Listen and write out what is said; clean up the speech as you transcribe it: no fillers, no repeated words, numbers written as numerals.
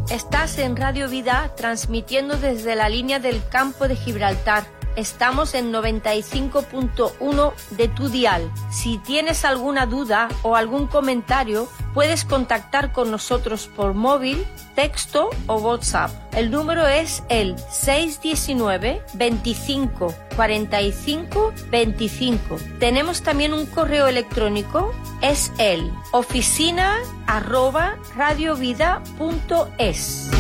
Estás en Radio Vida transmitiendo desde la línea del campo de Gibraltar. Estamos en 95.1 de tu dial. Si tienes alguna duda o algún comentario, puedes contactar con nosotros por móvil, texto o WhatsApp. El número es el 619 25 45 25. Tenemos también un correo electrónico, es el oficina@radiovida.es.